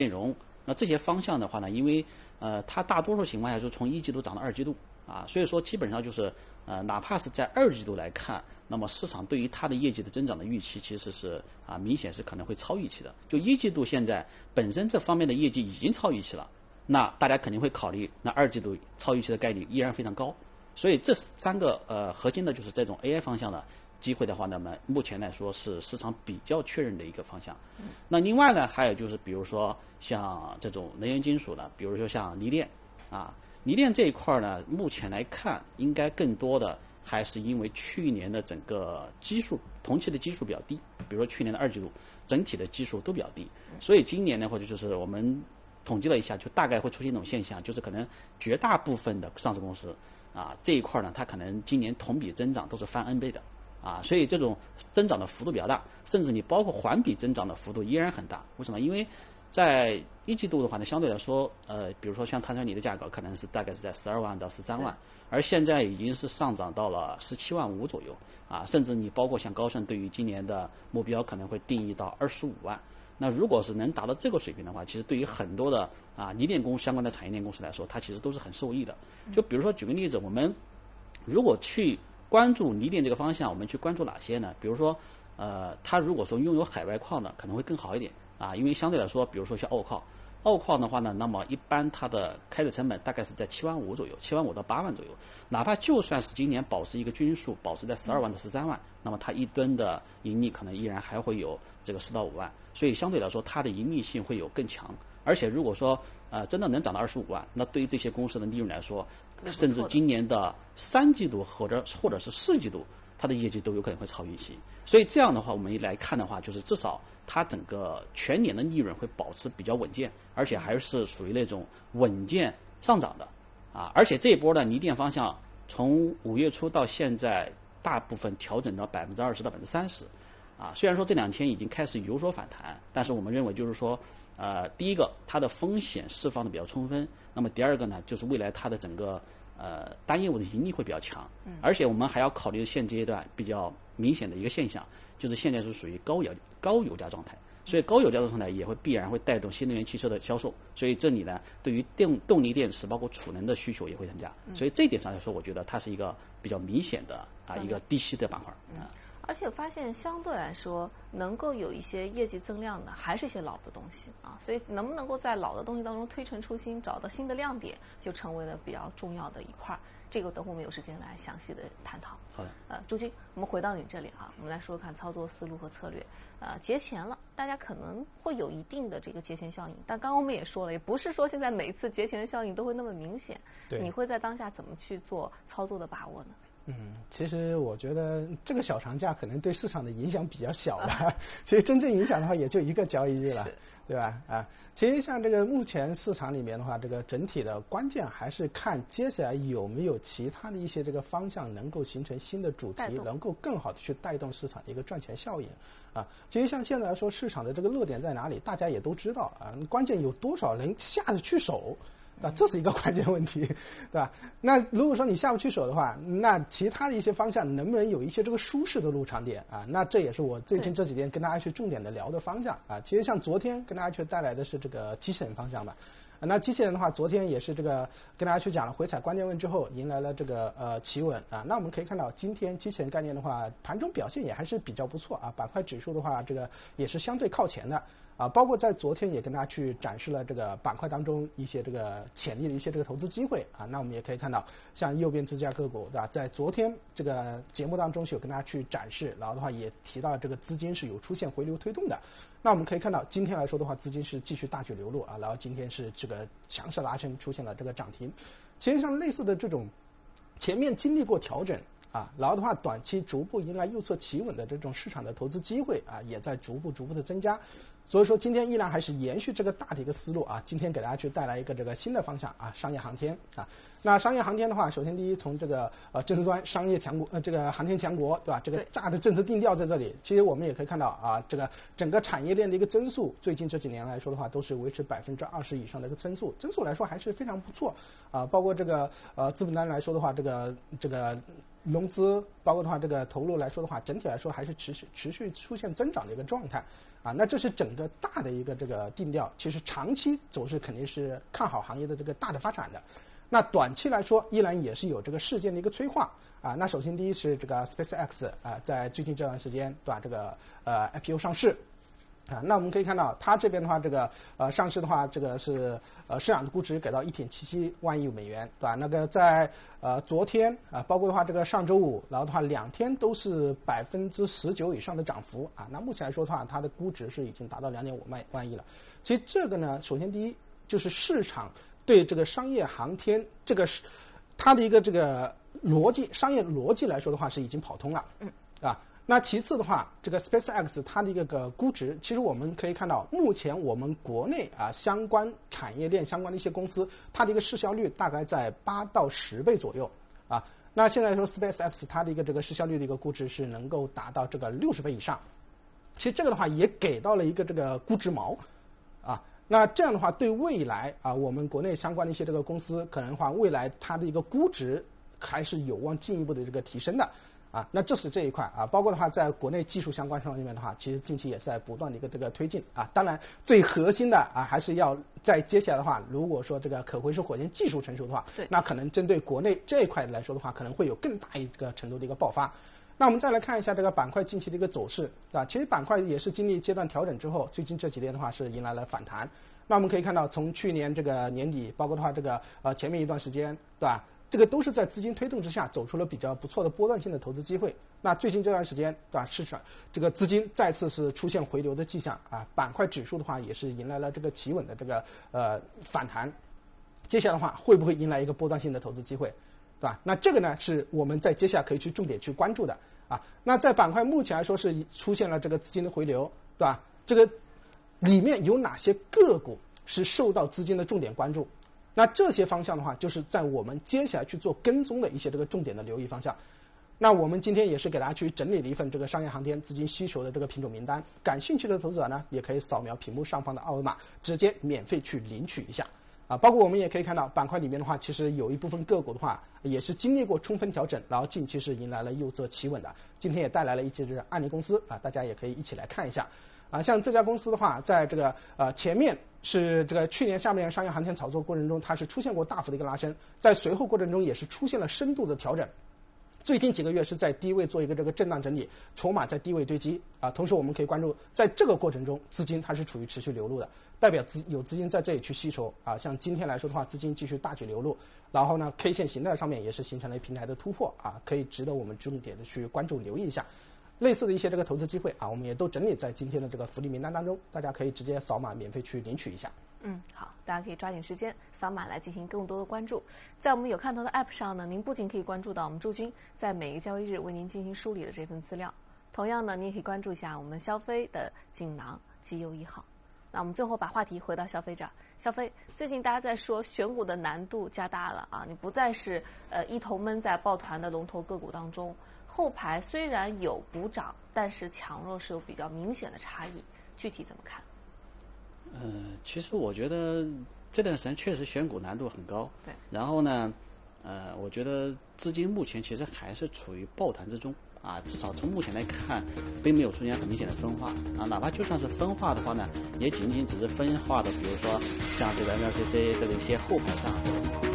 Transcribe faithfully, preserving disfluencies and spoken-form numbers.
内容。那这些方向的话呢，因为呃它大多数情况下是从一季度涨到二季度啊，所以说基本上就是呃哪怕是在二季度来看，那么市场对于它的业绩的增长的预期其实是啊明显是可能会超预期的。就一季度现在本身这方面的业绩已经超预期了，那大家肯定会考虑，那二季度超预期的概率依然非常高。所以这三个呃核心的就是这种 A I 方向的机会的话，那么目前来说是市场比较确认的一个方向。嗯、那另外呢，还有就是比如说像这种能源金属的，比如说像锂电啊，锂电这一块呢，目前来看应该更多的还是因为去年的整个基数同期的基数比较低，比如说去年的二季度整体的基数都比较低，所以今年呢，或者就是我们统计了一下，就大概会出现一种现象，就是可能绝大部分的上市公司啊这一块呢，它可能今年同比增长都是翻 N 倍的啊，所以这种增长的幅度比较大，甚至你包括环比增长的幅度依然很大。为什么？因为在一季度的话呢，相对来说，呃，比如说像碳酸锂的价格可能是大概是在十二万到十三万，而现在已经是上涨到了十七万五左右啊，甚至你包括像高盛对于今年的目标可能会定义到二十五万。那如果是能达到这个水平的话，其实对于很多的啊锂电公司相关的产业链公司来说，它其实都是很受益的。就比如说举个例子，我们如果去关注锂电这个方向，我们去关注哪些呢？比如说，呃，它如果说拥有海外矿呢，可能会更好一点啊，因为相对来说，比如说像澳矿，澳矿的话呢，那么一般它的开采成本大概是在七万五左右，七万五到八万左右。哪怕就算是今年保持一个均数，保持在十二万到十三万，那么它一吨的盈利可能依然还会有这个四到五万。所以相对来说，它的盈利性会有更强。而且如果说呃真的能涨到二十五万，那对于这些公司的利润来说，甚至今年的三季度或者或者是四季度，它的业绩都有可能会超预期。所以这样的话，我们来看的话，就是至少它整个全年的利润会保持比较稳健，而且还是属于那种稳健上涨的啊。而且这一波的锂电方向，从五月初到现在，大部分调整到百分之二十到百分之三十。啊，虽然说这两天已经开始有所反弹，但是我们认为就是说，呃，第一个它的风险释放的比较充分，那么第二个呢，就是未来它的整个呃单业务的盈利会比较强，嗯，而且我们还要考虑现阶段比较明显的一个现象，就是现在是属于高油高油价状态，所以高油价状态也会必然会带动新能源汽车的销售，所以这里呢，对于电动力电池包括储能的需求也会增加，所以这一点上来说，我觉得它是一个比较明显的啊一个低息的板块啊。 而且发现相对来说，能够有一些业绩增量的，还是一些老的东西啊。所以能不能够在老的东西当中推陈出新，找到新的亮点，就成为了比较重要的一块。这个等会我们有时间来详细的探讨。 好的。 呃，朱军，我们回到你这里啊，我们来说看操作思路和策略。呃，节前了，大家可能会有一定的这个节前效应，但刚刚我们也说了，也不是说现在每一次节前的效应都会那么明显。 对。 你会在当下怎么去做操作的把握呢？ 嗯，其实我觉得这个小长假可能对市场的影响比较小了。啊、其实真正影响的话，也就一个交易日了，对吧？啊，其实像这个目前市场里面的话，这个整体的关键还是看接下来有没有其他的一些这个方向能够形成新的主题，能够更好的去带动市场的一个赚钱效应。啊，其实像现在来说，市场的这个热点在哪里，大家也都知道啊，关键有多少人下得去手。啊，这是一个关键问题，对吧？那如果说你下不去手的话，那其他的一些方向能不能有一些这个舒适的入场点啊？那这也是我最近这几天跟大家去重点的聊的方向啊。其实像昨天跟大家去带来的是这个机器人方向吧。那机器人的话，昨天也是这个跟大家去讲了回踩关键位之后，迎来了这个呃企稳啊。那我们可以看到，今天机器人概念的话，盘中表现也还是比较不错啊。板块指数的话，这个也是相对靠前的啊。包括在昨天也跟大家去展示了这个板块当中一些这个潜力的一些这个投资机会啊。那我们也可以看到，像右边这家个股对吧，在昨天这个节目当中是有跟大家去展示，然后的话也提到这个资金是有出现回流推动的。那我们可以看到，今天来说的话，资金是继续大举流入啊，然后今天是这个强势拉升，出现了这个涨停。其实像类似的这种前面经历过调整啊，然后的话短期逐步迎来右侧企稳的这种市场的投资机会啊，也在逐步逐步的增加。所以说今天依然还是延续这个大的一个思路啊，今天给大家去带来一个这个新的方向啊，商业航天啊。那商业航天的话，首先第一从这个呃政治端商业强国呃这个航天强国对吧？这个大的政治定调在这里。其实我们也可以看到啊，这个整个产业链的一个增速，最近这几年来说的话，都是维持百分之二十以上的一个增速，增速来说还是非常不错啊。包括这个呃资本端来说的话，这个这个融资包括的话这个投入来说的话，整体来说还是持续持续出现增长的一个状态啊。那这是整个大的一个这个定调，其实长期走势肯定是看好行业的这个大的发展的。那短期来说，依然也是有这个事件的一个催化啊。那首先第一是这个 SpaceX 啊，在最近这段时间对吧，这个呃 I P O 上市。啊，那我们可以看到，它这边的话，这个呃上市的话，这个是呃市场的估值给到一点七七万亿美元，对吧？那个在呃昨天啊，包括的话这个上周五，然后的话两天都是百分之十九以上的涨幅啊。那目前来说的话，它的估值是已经达到两点五万万亿了。其实这个呢，首先第一就是市场对这个商业航天这个是它的一个这个逻辑，商业逻辑来说的话是已经跑通了，嗯啊。那其次的话，这个 SpaceX 它的一个个估值，其实我们可以看到，目前我们国内啊相关产业链相关的一些公司，它的一个市销率大概在八到十倍左右啊。那现在说 SpaceX 它的一个这个市销率的一个估值是能够达到这个六十倍以上，其实这个的话也给到了一个这个估值锚啊。那这样的话，对未来啊我们国内相关的一些这个公司，可能的话未来它的一个估值还是有望进一步的这个提升的。啊，那这是这一块啊，包括的话，在国内技术相关上面的话，其实近期也是在不断的一个这个推进啊。当然，最核心的啊，还是要在接下来的话，如果说这个可回收火箭技术成熟的话， 对， 那可能针对国内这一块来说的话，可能会有更大一个程度的一个爆发。那我们再来看一下这个板块近期的一个走势啊，其实板块也是经历阶段调整之后，最近这几天的话是迎来了反弹。那我们可以看到，从去年这个年底，包括的话这个呃前面一段时间，对吧？这个都是在资金推动之下走出了比较不错的波段性的投资机会。那最近这段时间，对吧？市场这个资金再次是出现回流的迹象啊，板块指数的话也是迎来了这个企稳的这个呃反弹。接下来的话，会不会迎来一个波段性的投资机会，对吧？那这个呢，是我们在接下来可以去重点去关注的啊。那在板块目前来说是出现了这个资金的回流，对吧？这个里面有哪些个股是受到资金的重点关注？那这些方向的话，就是在我们接下来去做跟踪的一些这个重点的留意方向。那我们今天也是给大家去整理了一份这个商业航天资金需求的这个品种名单，感兴趣的投资者呢，也可以扫描屏幕上方的二维码，直接免费去领取一下。啊，包括我们也可以看到板块里面的话，其实有一部分个股的话，也是经历过充分调整，然后近期是迎来了右侧企稳的。今天也带来了一些这个案例公司啊，大家也可以一起来看一下。啊，像这家公司的话，在这个呃前面是这个去年下半年商业航天炒作过程中，它是出现过大幅的一个拉升，在随后过程中也是出现了深度的调整。最近几个月是在低位做一个这个震荡整理，筹码在低位堆积啊。同时我们可以关注，在这个过程中，资金它是处于持续流入的，代表资有资金在这里去吸筹啊。像今天来说的话，资金继续大举流入，然后呢 ，K 线形态上面也是形成了平台的突破啊，可以值得我们重点的去关注留意一下。类似的一些这个投资机会啊，我们也都整理在今天的这个福利名单当中，大家可以直接扫码免费去领取一下。 嗯，好，大家可以抓紧时间扫码来进行更多的关注。在我们有看头的 App 上呢，您不仅可以关注到我们驻军在每个交易日为您进行梳理的这份资料，同样呢，你也可以关注一下我们消费的锦囊绩优一号。那我们最后把话题回到消费这儿，消费最近大家在说选股的难度加大了啊，你不再是呃一头闷在抱团的龙头个股当中。后排虽然有补涨，但是强弱是有比较明显的差异，具体怎么看？ 嗯、呃，其实我觉得这段时间确实选股难度很高。 对。 然后呢，呃，我觉得资金目前其实还是处于抱团之中啊，至少从目前来看，并没有出现很明显的分化啊。哪怕就算是分化的话呢，也仅仅只是分化的，比如说像这个 M L C C 的一些后排上。